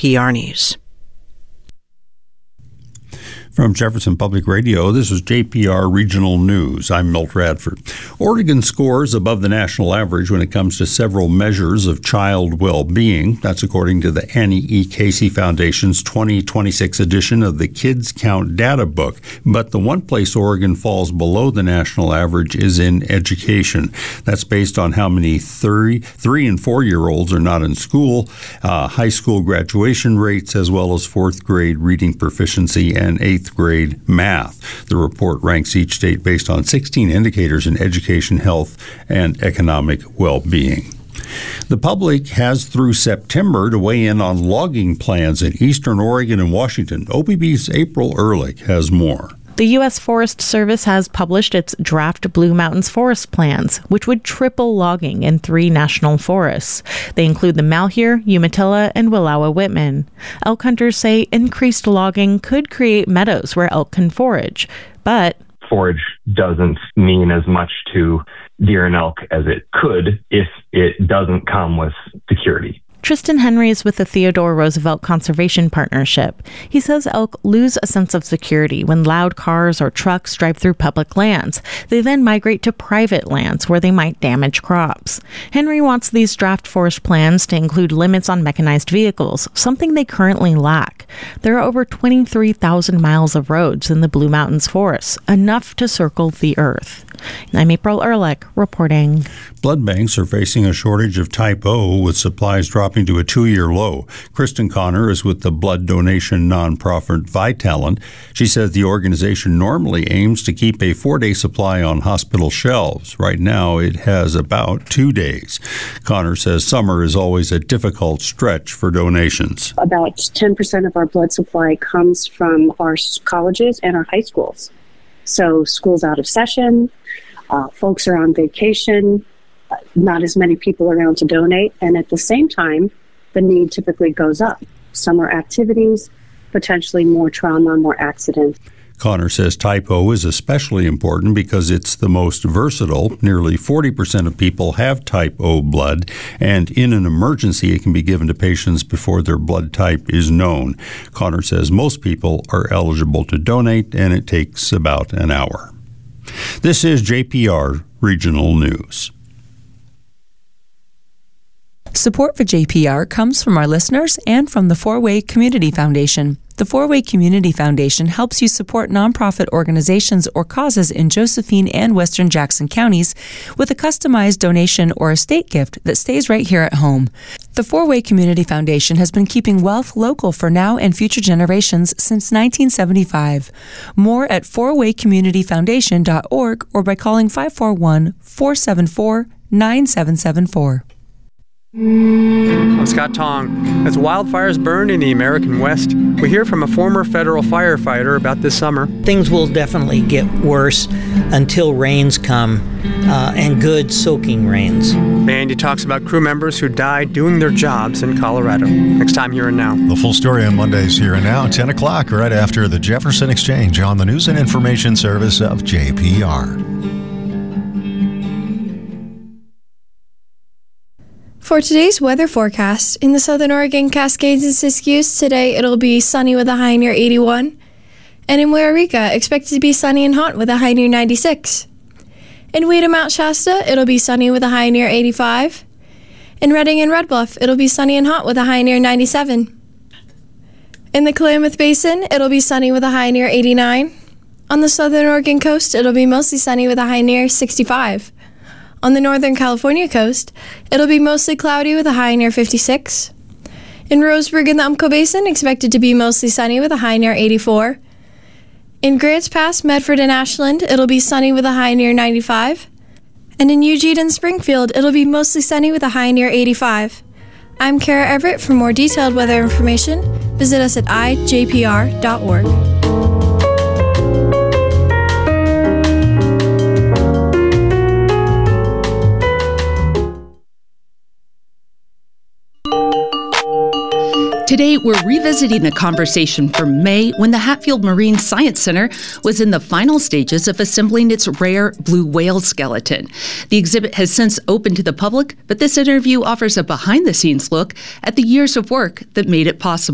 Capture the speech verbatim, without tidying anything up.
P R News. From Jefferson Public Radio, this is J P R Regional News. I'm Milt Radford. Oregon scores above the national average when it comes to several measures of child well-being. That's according to the Annie E. Casey Foundation's twenty twenty-six edition of the Kids Count Data Book. But the one place Oregon falls below the national average is in education. That's based on how many three, three and four-year-olds are not in school, uh, high school graduation rates, as well as fourth grade reading proficiency and eighth grade math. The report ranks each state based on sixteen indicators in education, health, and economic well-being. The public has through September to weigh in on logging plans in eastern Oregon and Washington. O P B's April Ehrlich has more. The U S Forest Service has published its draft Blue Mountains Forest Plans, which would triple logging in three national forests. They include the Malheur, Umatilla, and Wallowa-Whitman. Elk hunters say increased logging could create meadows where elk can forage, but forage doesn't mean as much to deer and elk as it could if it doesn't come with security. Tristan Henry is with the Theodore Roosevelt Conservation Partnership. He says elk lose a sense of security when loud cars or trucks drive through public lands. They then migrate to private lands where they might damage crops. Henry wants these draft forest plans to include limits on mechanized vehicles, something they currently lack. There are over twenty-three thousand miles of roads in the Blue Mountains forests, enough to circle the earth. I'm April Ehrlich reporting. Blood banks are facing a shortage of type O, with supplies dropping to a two-year low. Kristen Connor is with the blood donation nonprofit Vitalant. She says the organization normally aims to keep a four-day supply on hospital shelves. Right now, it has about two days. Connor says summer is always a difficult stretch for donations. About ten percent of our blood supply comes from our colleges and our high schools. So school's out of session, uh, folks are on vacation, uh, not as many people around to donate, and at the same time, the need typically goes up. Summer activities, potentially more trauma, more accidents. Connor says type O is especially important because it's the most versatile. Nearly forty percent of people have type O blood, and in an emergency, it can be given to patients before their blood type is known. Connor says most people are eligible to donate, and it takes about an hour. This is J P R Regional News. Support for J P R comes from our listeners and from the Four-Way Community Foundation. The Four-Way Community Foundation helps you support nonprofit organizations or causes in Josephine and Western Jackson counties with a customized donation or estate gift that stays right here at home. The Four-Way Community Foundation has been keeping wealth local for now and future generations since nineteen seventy-five. More at four way community foundation dot org or by calling five four one, four seven four, nine seven seven four. I'm Scott Tong. As wildfires burn in the American West, we hear from a former federal firefighter about this summer. Things will definitely get worse until rains come, uh, and good soaking rains. Andy talks about crew members who died doing their jobs in Colorado. Next time, Here and Now. The full story on Monday's Here and Now, ten o'clock, right after the Jefferson Exchange on the News and Information Service of J P R. For today's weather forecast, in the southern Oregon Cascades and Siskiyous, today it'll be sunny with a high near eighty-one. And in Wairika, expected to be sunny and hot with a high near ninety-six. In Wheaton, Mount Shasta, it'll be sunny with a high near eighty-five. In Redding and Red Bluff, it'll be sunny and hot with a high near ninety-seven. In the Klamath Basin, it'll be sunny with a high near eighty-nine. On the southern Oregon coast, it'll be mostly sunny with a high near sixty-five. On the northern California coast, it'll be mostly cloudy with a high near fifty-six. In Roseburg and the Umpqua Basin, expected to be mostly sunny with a high near eighty-four. In Grants Pass, Medford, and Ashland, it'll be sunny with a high near ninety-five. And in Eugene and Springfield, it'll be mostly sunny with a high near eighty-five. I'm Kara Everett. For more detailed weather information, visit us at i j p r dot org. Today, we're revisiting a conversation from May when the Hatfield Marine Science Center was in the final stages of assembling its rare blue whale skeleton. The exhibit has since opened to the public, but this interview offers a behind-the-scenes look at the years of work that made it possible.